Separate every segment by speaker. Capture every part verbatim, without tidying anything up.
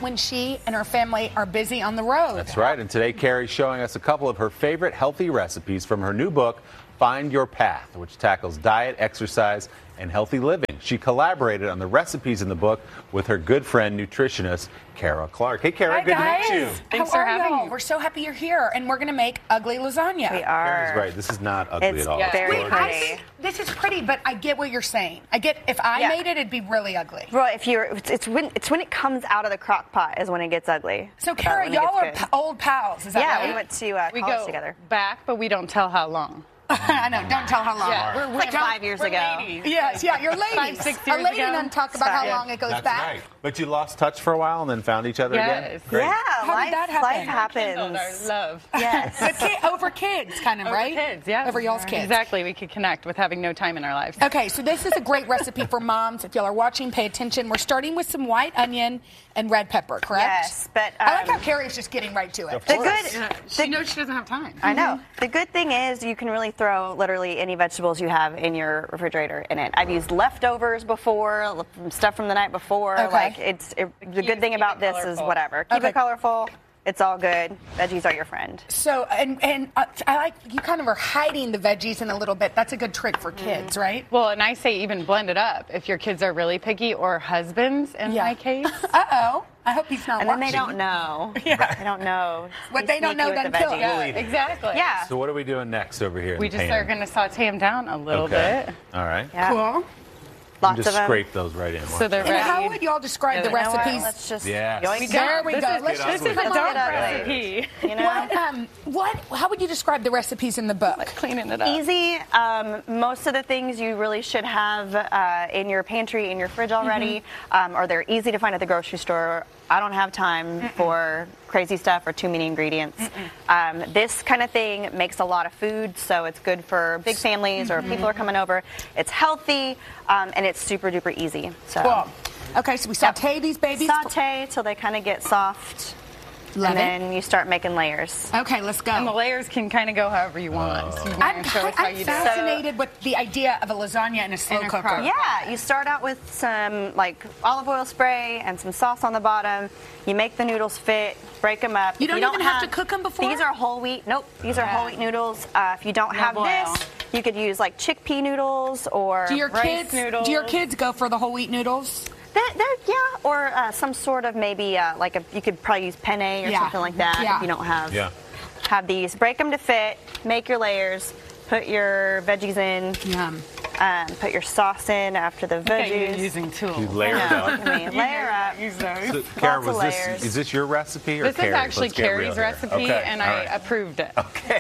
Speaker 1: when she and her family are busy on the road.
Speaker 2: That's right. And today, Carrie's showing us a couple of her favorite healthy recipes from her new book, Find Your Path, which tackles diet, exercise, and healthy living. She collaborated on the recipes in the book with her good friend, nutritionist Kara Clark. Hey, Kara,
Speaker 1: Hi,
Speaker 2: good
Speaker 1: guys.
Speaker 2: to meet you.
Speaker 3: Thanks
Speaker 1: How
Speaker 3: for
Speaker 1: are
Speaker 3: having
Speaker 1: y'all?
Speaker 3: me.
Speaker 1: We're so happy you're here, and we're going to make ugly lasagna.
Speaker 4: We are.
Speaker 2: Kara's right. This is not ugly
Speaker 4: It's
Speaker 2: at all.
Speaker 4: very
Speaker 2: It's
Speaker 1: I
Speaker 2: gorgeous.
Speaker 4: pretty.
Speaker 1: see- this is pretty, but I get what you're saying. I get if I
Speaker 4: Yeah.
Speaker 1: made it, it'd be really ugly.
Speaker 4: Well, if you're, it's, it's when it's when it comes out of the crock pot is when it gets ugly.
Speaker 1: So,
Speaker 4: About
Speaker 1: Kara,
Speaker 4: when it
Speaker 1: y'all
Speaker 4: gets
Speaker 1: are
Speaker 4: good.
Speaker 1: p- old pals. Is that
Speaker 4: Yeah,
Speaker 1: right?
Speaker 4: we went to uh,
Speaker 3: We
Speaker 4: college
Speaker 3: go
Speaker 4: together.
Speaker 3: back, but we don't tell how long.
Speaker 1: I know. Don't tell how long.
Speaker 3: Yeah, we're, we're
Speaker 4: Like five years
Speaker 3: we're
Speaker 4: ago.
Speaker 3: ladies.
Speaker 1: Yes, yeah, you're ladies.
Speaker 3: Five, six
Speaker 1: A
Speaker 3: years
Speaker 1: lady
Speaker 3: ago.
Speaker 1: doesn't talk about how
Speaker 4: Yeah.
Speaker 1: long it goes
Speaker 2: That's
Speaker 1: back.
Speaker 2: right. But you lost touch for a while and then found each other again?
Speaker 3: Yes.
Speaker 2: Great.
Speaker 4: Yeah,
Speaker 1: How
Speaker 4: life,
Speaker 1: did that happen?
Speaker 4: life happens.
Speaker 3: Kindled our love.
Speaker 4: Yes.
Speaker 1: But kid, over kids, kind of,
Speaker 3: Over
Speaker 1: right?
Speaker 3: kids, yeah.
Speaker 1: Over y'all's kids.
Speaker 3: Exactly. We could connect with having no time in our lives.
Speaker 1: Okay, so this is a great recipe for moms. If y'all are watching, pay attention. We're starting with some white onion and red pepper, correct?
Speaker 4: Yes, but,
Speaker 1: I like
Speaker 4: um,
Speaker 1: how Carrie's just getting right to it.
Speaker 4: The good,
Speaker 3: Yeah, she knows she doesn't have time.
Speaker 4: I know. The good thing is you can really throw literally any vegetables you have in your refrigerator in it. I've used leftovers before, stuff from the night before.
Speaker 1: Okay.
Speaker 4: Like it's it, the good thing
Speaker 3: keep
Speaker 4: about
Speaker 3: it
Speaker 4: this is
Speaker 3: colorful.
Speaker 4: whatever. Keep
Speaker 1: Okay.
Speaker 4: it colorful. It's all good. Veggies are your friend.
Speaker 1: So, and and uh, I like you kind of are hiding the veggies in a little bit. That's a good trick for kids,
Speaker 4: Mm.
Speaker 1: right?
Speaker 3: Well, and I say even blend it up if your kids are really picky, or husbands in
Speaker 1: Yeah.
Speaker 3: my case.
Speaker 1: Uh-oh. I hope he's not
Speaker 4: And then
Speaker 1: watching.
Speaker 4: they don't know.
Speaker 1: Yeah.
Speaker 4: They don't know.
Speaker 1: What
Speaker 4: Be
Speaker 1: they don't
Speaker 4: sneaky
Speaker 1: know
Speaker 4: with
Speaker 1: doesn't
Speaker 4: the
Speaker 1: kill
Speaker 4: veggies.
Speaker 1: them.
Speaker 3: Yeah, exactly.
Speaker 4: Yeah.
Speaker 2: So what are we doing next over here in
Speaker 3: We
Speaker 2: the
Speaker 3: just
Speaker 2: pan?
Speaker 3: are going to saute them down a little
Speaker 2: Okay.
Speaker 3: bit.
Speaker 2: All right.
Speaker 4: Yeah.
Speaker 1: Cool.
Speaker 4: Lots
Speaker 2: Just
Speaker 4: of them.
Speaker 2: scrape those right in.
Speaker 3: So they're
Speaker 1: And
Speaker 3: ready.
Speaker 1: how would y'all describe the
Speaker 3: You know what?
Speaker 1: recipes?
Speaker 4: Let's just
Speaker 2: Yes.
Speaker 4: yoink.
Speaker 2: We
Speaker 1: There we
Speaker 3: This
Speaker 1: go.
Speaker 3: is-
Speaker 1: Let's
Speaker 2: Get
Speaker 1: just
Speaker 2: ugly.
Speaker 3: This is a
Speaker 4: Come
Speaker 3: dark
Speaker 4: on, ugly.
Speaker 3: recipe.
Speaker 4: You know?
Speaker 1: What, um, what? How would you describe the recipes in the book?
Speaker 3: Cleaning it up.
Speaker 4: Easy. Um, most of the things you really should have uh, in your pantry, in your fridge already,
Speaker 1: Mm-hmm.
Speaker 4: um, or they're easy to find at the grocery store. I don't have time
Speaker 1: Mm-mm.
Speaker 4: for crazy stuff or too many ingredients. Um, this kind of thing makes a lot of food, so it's good for big families or
Speaker 1: Mm-hmm.
Speaker 4: people are coming over. It's healthy, um, and it's super duper easy. So
Speaker 1: Cool. Okay, so we saute these babies.
Speaker 4: saute till they kind of get soft,
Speaker 1: Love
Speaker 4: and
Speaker 1: it.
Speaker 4: then you start making layers.
Speaker 1: Okay, let's go.
Speaker 3: And the layers can kind of go however you want. So you
Speaker 1: I'm,
Speaker 3: wanna show us how
Speaker 1: I'm
Speaker 3: you do it.
Speaker 1: fascinated with the idea of a lasagna in a slow
Speaker 3: In a
Speaker 1: cooker.
Speaker 3: crock.
Speaker 4: Yeah, you start out with some like olive oil spray and some sauce on the bottom. You make the noodles fit, break them up.
Speaker 1: You
Speaker 4: If
Speaker 1: don't even have to cook 'em before?
Speaker 4: These are whole wheat. Nope, these are
Speaker 3: Yeah.
Speaker 4: whole wheat noodles. Uh, if you don't
Speaker 3: No
Speaker 4: have
Speaker 3: boil.
Speaker 4: this, you could use like chickpea noodles or
Speaker 1: Do your
Speaker 3: Rice
Speaker 1: kids?
Speaker 3: noodles.
Speaker 1: Do your kids go for the whole wheat noodles?
Speaker 4: They're, they're, yeah, or uh, some sort of maybe uh, like a you could probably use penne or
Speaker 1: Yeah.
Speaker 4: something like that
Speaker 1: Yeah.
Speaker 4: if you don't have
Speaker 2: Yeah.
Speaker 4: have these. Break them to fit. Make your layers. Put your veggies in.
Speaker 1: Yum.
Speaker 4: Um, put your sauce in after the
Speaker 3: Okay,
Speaker 4: veggies.
Speaker 3: you're using tools.
Speaker 2: You layer it
Speaker 4: Yeah,
Speaker 2: up.
Speaker 4: I mean, layer up.
Speaker 3: Use those.
Speaker 2: So, Kara,
Speaker 4: Lots of
Speaker 2: was this
Speaker 4: layers.
Speaker 2: is this your recipe or
Speaker 3: This is
Speaker 2: Carrie's?
Speaker 3: actually
Speaker 2: Let's get real
Speaker 3: Carrie's
Speaker 2: here.
Speaker 3: recipe,
Speaker 2: Okay,
Speaker 3: and
Speaker 2: all
Speaker 3: I
Speaker 2: right.
Speaker 3: approved it.
Speaker 2: Okay.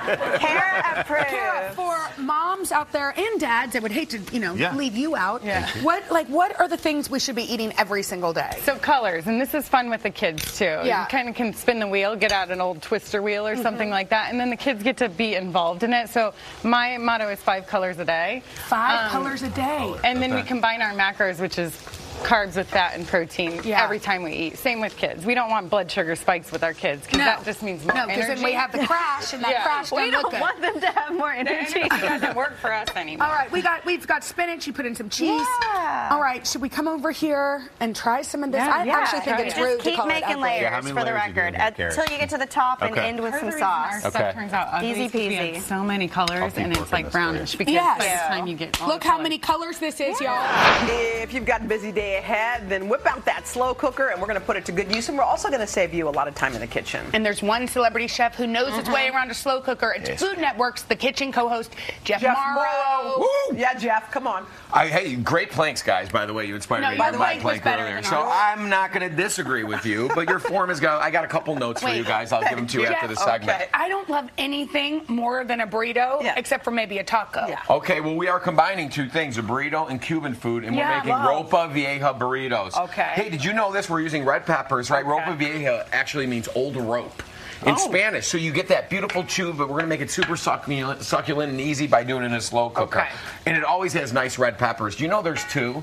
Speaker 4: Kara approved.
Speaker 1: Kara, for moms out there and dads, I would hate to, you know,
Speaker 2: Yeah.
Speaker 1: leave you out.
Speaker 3: Yeah.
Speaker 1: What, like, what are the things we should be eating every single day?
Speaker 3: So colors, and this is fun with the kids too.
Speaker 1: Yeah.
Speaker 3: You kind of can spin the wheel, get out an old twister wheel or something like that, and then the kids get to be involved in it. So my motto is five colors a day.
Speaker 1: Five
Speaker 3: Um,
Speaker 1: colors a day.
Speaker 3: And then we
Speaker 2: Okay.
Speaker 3: combine our macros, which is carbs with fat and protein
Speaker 1: Yeah.
Speaker 3: every time we eat. Same with kids. We don't want blood sugar spikes with our kids because
Speaker 1: No.
Speaker 3: that just means more
Speaker 1: No, because
Speaker 3: energy.
Speaker 1: then we have the crash, and that
Speaker 3: Yeah.
Speaker 1: crash
Speaker 3: We
Speaker 1: doesn't look
Speaker 4: don't
Speaker 1: good.
Speaker 4: want them to have more energy.
Speaker 3: It doesn't work for us anymore.
Speaker 1: All right, we got we've got spinach. You put in some cheese.
Speaker 4: Yeah.
Speaker 1: All right, should we come over here and try some of this?
Speaker 3: Yeah,
Speaker 1: I
Speaker 3: yeah.
Speaker 1: actually think
Speaker 3: Try
Speaker 1: it's
Speaker 3: it.
Speaker 1: rude
Speaker 4: Just
Speaker 1: to
Speaker 4: keep
Speaker 1: call it
Speaker 4: making
Speaker 1: ugly.
Speaker 4: layers
Speaker 2: Yeah, how many
Speaker 4: for the
Speaker 2: layers you
Speaker 4: record
Speaker 2: doing here, Carrie?
Speaker 4: until you get to the top and
Speaker 2: Okay.
Speaker 4: end with
Speaker 3: Part
Speaker 4: some
Speaker 3: of the reason our
Speaker 4: sauce.
Speaker 3: stuff
Speaker 2: Okay.
Speaker 3: turns out ugly
Speaker 4: Easy
Speaker 3: is 'cause we
Speaker 4: peasy.
Speaker 3: have so many colors
Speaker 2: keep
Speaker 3: and it's
Speaker 2: working
Speaker 3: like
Speaker 2: this for you.
Speaker 3: brownish because
Speaker 1: Yes.
Speaker 3: by the
Speaker 4: Yeah.
Speaker 3: time you get all
Speaker 1: Look
Speaker 3: the
Speaker 1: how
Speaker 3: colors.
Speaker 1: many colors this is, y'all.
Speaker 5: If you've got a busy day ahead, then whip out that slow cooker and we're going to put it to good use. And we're also going to save you a lot of time in the kitchen.
Speaker 1: And there's one celebrity chef who knows his way around a slow cooker. It's
Speaker 2: Yes.
Speaker 1: Food Network's The Kitchen co-host, Jeff,
Speaker 5: Jeff
Speaker 1: Morrow.
Speaker 5: Morrow.
Speaker 6: Woo!
Speaker 5: Yeah, Jeff, come on.
Speaker 6: I, hey, great planks, guys. By the way, you inspired
Speaker 1: No,
Speaker 6: me
Speaker 1: your
Speaker 6: with my
Speaker 1: plank was
Speaker 6: plank
Speaker 1: better
Speaker 6: earlier.
Speaker 1: than
Speaker 6: So
Speaker 1: ours.
Speaker 6: I'm not going to disagree with you, but your form has got. I got a couple notes for
Speaker 1: Wait.
Speaker 6: you guys. I'll give them to you after the
Speaker 1: Jeff,
Speaker 6: segment.
Speaker 5: okay.
Speaker 1: I don't love anything more than a burrito,
Speaker 5: Yeah.
Speaker 1: except for maybe a taco.
Speaker 5: Yeah.
Speaker 6: Okay, well, we are combining two things, a burrito and Cuban food, and
Speaker 1: Yeah,
Speaker 6: we're making
Speaker 5: wow.
Speaker 6: ropa vieja burritos.
Speaker 5: Okay.
Speaker 6: Hey, did you know this? We're using red peppers, right?
Speaker 5: Okay.
Speaker 6: Ropa vieja actually means old rope in
Speaker 5: Oh.
Speaker 6: Spanish. So you get that beautiful chew, but we're going to make it super succulent, succulent and easy by doing it in a slow cooker.
Speaker 5: Okay.
Speaker 6: And it always has nice red peppers. Do you know there's two?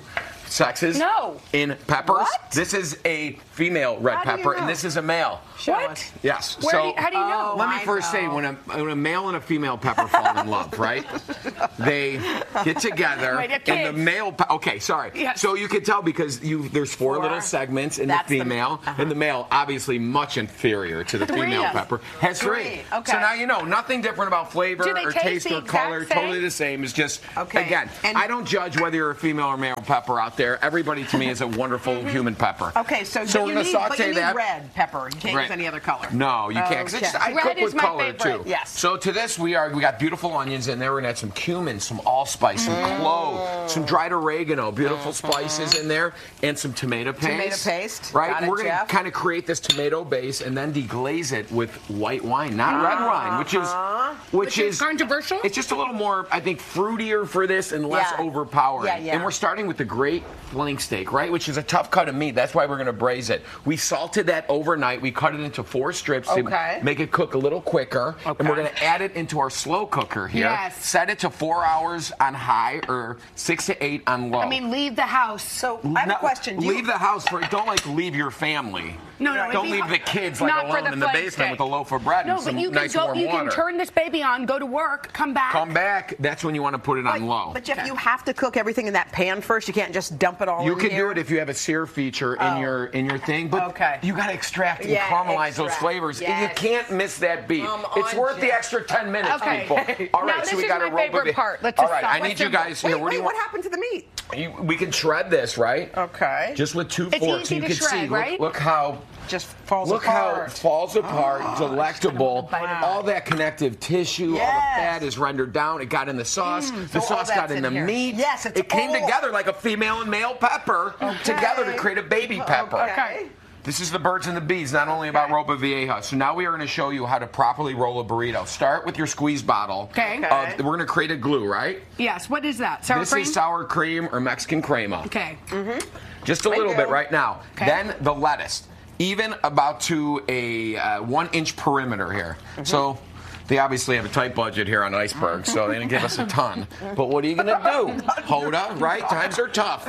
Speaker 6: sexes
Speaker 1: No.
Speaker 6: in peppers.
Speaker 5: What?
Speaker 6: This is a female red
Speaker 5: How do you
Speaker 6: pepper,
Speaker 5: know?
Speaker 6: and this is a male.
Speaker 5: Show
Speaker 1: What?
Speaker 5: us.
Speaker 6: Yes.
Speaker 1: Where
Speaker 6: so
Speaker 1: do you, how do you know?
Speaker 5: Oh,
Speaker 6: let me
Speaker 5: I
Speaker 6: first say,
Speaker 5: know.
Speaker 6: when a, when a male and a female pepper fall in love, right? They get together,
Speaker 1: Wait, they're
Speaker 6: and the
Speaker 1: kids.
Speaker 6: male. Pe- okay, sorry.
Speaker 1: Yes.
Speaker 6: So you can tell because you there's four,
Speaker 5: Four.
Speaker 6: little segments in
Speaker 5: That's
Speaker 6: the
Speaker 5: the-
Speaker 6: female,
Speaker 5: uh-huh.
Speaker 6: and the male obviously much inferior to the
Speaker 1: Three.
Speaker 6: female
Speaker 1: Yes.
Speaker 6: pepper has three.
Speaker 5: Three, okay.
Speaker 6: So now you know nothing different about flavor
Speaker 1: Do they
Speaker 6: or
Speaker 1: taste
Speaker 6: taste
Speaker 1: the
Speaker 6: or
Speaker 1: exact
Speaker 6: color.
Speaker 1: same?
Speaker 6: Totally the same. It's just
Speaker 5: Okay.
Speaker 6: again.
Speaker 5: And-
Speaker 6: I don't judge whether you're a female or male pepper out there. Everybody to me is a wonderful human pepper.
Speaker 5: Okay, so,
Speaker 6: so
Speaker 5: but
Speaker 6: we're
Speaker 5: you
Speaker 6: gonna
Speaker 5: need,
Speaker 6: saute
Speaker 5: but you need
Speaker 6: that.
Speaker 5: red pepper. You can't
Speaker 6: Right.
Speaker 5: use any other color.
Speaker 6: No, you can't. 'cause it's just- I
Speaker 1: Red
Speaker 6: cook
Speaker 1: is
Speaker 6: with
Speaker 1: my
Speaker 6: color
Speaker 1: favorite.
Speaker 6: too.
Speaker 5: Yes.
Speaker 6: So to this, we are we got beautiful onions in there. We're gonna add some cumin, some allspice, some clove, some dried oregano, beautiful spices in there, and some tomato paste.
Speaker 5: Tomato paste.
Speaker 6: Right.
Speaker 5: Got
Speaker 6: and
Speaker 5: it,
Speaker 6: we're gonna
Speaker 5: Jeff.
Speaker 6: kind of create this tomato base and then deglaze it with white wine, not red wine, which is which,
Speaker 1: Which is controversial?
Speaker 6: It's just a little more, I think, fruitier for this and less
Speaker 5: Yeah.
Speaker 6: overpowering.
Speaker 5: Yeah, yeah.
Speaker 6: And we're starting with the great flank steak, right? Which is a tough cut of meat. That's why we're gonna braise it. We salted that overnight. We cut it into four strips
Speaker 5: Okay.
Speaker 6: to make it cook a little quicker.
Speaker 5: Okay.
Speaker 6: And we're gonna add it into our slow cooker here.
Speaker 1: Yes.
Speaker 6: Set it to four hours on high or six to eight on low.
Speaker 1: I mean, leave the house.
Speaker 5: So I have
Speaker 6: No,
Speaker 5: a question. Do you-
Speaker 6: leave the house for don't like leave your family.
Speaker 1: No, no,
Speaker 6: Don't
Speaker 1: it'd be-
Speaker 6: leave the kids like
Speaker 1: not for
Speaker 6: alone
Speaker 1: the
Speaker 6: in the
Speaker 1: flank
Speaker 6: basement
Speaker 1: steak.
Speaker 6: with a loaf of bread
Speaker 1: No,
Speaker 6: and some
Speaker 1: but you can
Speaker 6: nice
Speaker 1: go.
Speaker 6: warm
Speaker 1: You
Speaker 6: water.
Speaker 1: can turn this baby on, go to work, come back.
Speaker 6: Come back. That's when you want to put it on
Speaker 5: But,
Speaker 6: low.
Speaker 5: but Jeff, you have to cook everything in that pan first. You can't just dump it all
Speaker 6: You
Speaker 5: in
Speaker 6: can
Speaker 5: here.
Speaker 6: do it if you have a sear feature in
Speaker 5: Oh.
Speaker 6: your in your thing, but
Speaker 5: Okay.
Speaker 6: you got to extract and
Speaker 5: Yeah,
Speaker 6: caramelize those
Speaker 5: extract.
Speaker 6: flavors.
Speaker 5: Yes.
Speaker 6: You can't miss that beat.
Speaker 5: Come
Speaker 6: It's
Speaker 5: on,
Speaker 6: worth the
Speaker 5: Jeff.
Speaker 6: extra ten minutes,
Speaker 1: Okay.
Speaker 6: people. All right,
Speaker 1: Now,
Speaker 6: so
Speaker 1: this
Speaker 6: we
Speaker 1: is
Speaker 6: got to
Speaker 1: my
Speaker 6: roll
Speaker 1: favorite
Speaker 6: with it.
Speaker 1: part. Let's
Speaker 6: All
Speaker 1: just
Speaker 6: right,
Speaker 1: stop.
Speaker 6: I need
Speaker 1: Let's
Speaker 6: you
Speaker 1: simple.
Speaker 6: guys
Speaker 5: Wait,
Speaker 6: here. What
Speaker 5: wait,
Speaker 6: do you
Speaker 5: what
Speaker 6: want?
Speaker 5: happened to the meat?
Speaker 6: You, we can shred this, right?
Speaker 5: Okay.
Speaker 6: Just with two
Speaker 1: It's
Speaker 6: forks,
Speaker 1: easy
Speaker 6: you
Speaker 1: to
Speaker 6: can
Speaker 1: shred,
Speaker 6: see. Look-
Speaker 1: right?
Speaker 6: Look, how.
Speaker 5: Just falls
Speaker 6: Look how
Speaker 5: apart.
Speaker 6: it falls apart, delectable. All that connective tissue, all the
Speaker 5: Yes.
Speaker 6: fat is rendered down. It got in the sauce. the
Speaker 5: so all
Speaker 6: sauce got
Speaker 5: that's
Speaker 6: in
Speaker 5: in
Speaker 6: the
Speaker 5: here.
Speaker 6: meat.
Speaker 5: Yes, it's
Speaker 6: it came
Speaker 5: all-
Speaker 6: together like a female and male pepper together to create a baby pepper.
Speaker 5: Okay.
Speaker 6: This is the birds and the bees, not only about Ropa Vieja. So now we are going to show you how to properly roll a burrito. Start with your squeeze bottle.
Speaker 1: Okay.
Speaker 6: Uh, we're going to create a glue, right?
Speaker 1: Yes. What is that? Sour
Speaker 6: this
Speaker 1: cream.
Speaker 6: is sour cream or Mexican crema.
Speaker 1: Okay.
Speaker 6: Just a little
Speaker 5: you
Speaker 6: bit
Speaker 5: go.
Speaker 6: right now.
Speaker 1: Okay.
Speaker 6: Then the lettuce, even about to a uh, one inch perimeter here. So they obviously have a tight budget here on Iceberg, so they didn't give us a ton. But what are you going to do? Hoda, right? Times are tough.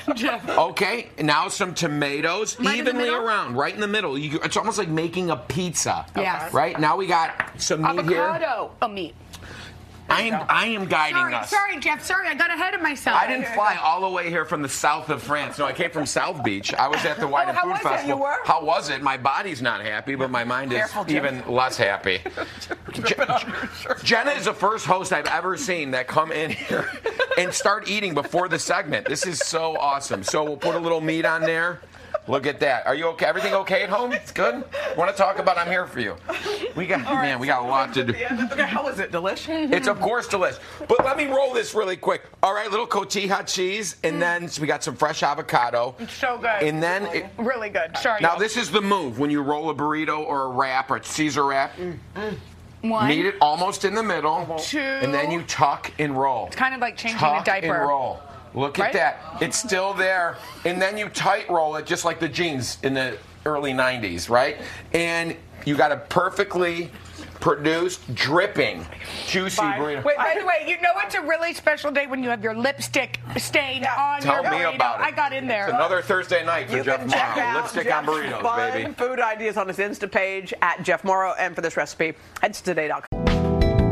Speaker 6: Okay, now some tomatoes,
Speaker 1: Right in the
Speaker 6: evenly
Speaker 1: middle?
Speaker 6: around, right in the middle. You, it's almost like making a pizza.
Speaker 1: Yes.
Speaker 6: Right? Now we got some meat here.
Speaker 1: Avocado. Oh, meat.
Speaker 6: I am, I am guiding
Speaker 1: Sorry,
Speaker 6: us.
Speaker 1: sorry, Jeff. Sorry, I got ahead of myself.
Speaker 6: I didn't fly all the way here from the south of France. No, I came from South Beach. I was at the Wine and
Speaker 1: how
Speaker 6: Food
Speaker 1: was it?
Speaker 6: Festival.
Speaker 5: You were?
Speaker 6: How was it? My body's not happy, but my mind is
Speaker 5: Careful, Jim.
Speaker 6: even less happy. Je- Jenna is the first host I've ever seen that come in here and start eating before the segment. This is so awesome. So we'll put a little meat on there. Look at that. Are you okay? Everything okay at home? It's good? Want to talk about I'm here for you. We got, man, we got a lot to do.
Speaker 5: Yeah, okay, how is it? Delicious?
Speaker 6: It's of course delicious. But let me roll this really quick. All right, little cotija cheese, and then we got some fresh avocado.
Speaker 1: It's so good.
Speaker 6: And then, it,
Speaker 1: Really good. Sorry.
Speaker 6: now
Speaker 1: y'all.
Speaker 6: this is the move when you roll a burrito or a wrap or a Caesar wrap.
Speaker 1: One.
Speaker 6: Meet it almost in the middle,
Speaker 1: Two.
Speaker 6: and then you tuck and roll.
Speaker 1: It's kind of like changing
Speaker 6: tuck
Speaker 1: a diaper.
Speaker 6: and roll. Look
Speaker 1: Right?
Speaker 6: at that. It's still there. And then you tight roll it just like the jeans in the early nineties, right? And you got a perfectly produced, dripping, juicy burrito.
Speaker 1: Wait, by the way, you know it's a really special day when you have your lipstick stain on
Speaker 6: Tell
Speaker 1: your
Speaker 6: me
Speaker 1: burrito.
Speaker 6: about it.
Speaker 1: I got in there.
Speaker 6: It's another Thursday night for
Speaker 5: You
Speaker 6: Jeff
Speaker 5: can check
Speaker 6: Morrow.
Speaker 5: out
Speaker 6: Lipstick
Speaker 5: Jeff's
Speaker 6: on burritos,
Speaker 5: fun
Speaker 6: baby.
Speaker 5: food ideas on his Insta page at Jeff Morrow. And for this recipe, head to today dot com.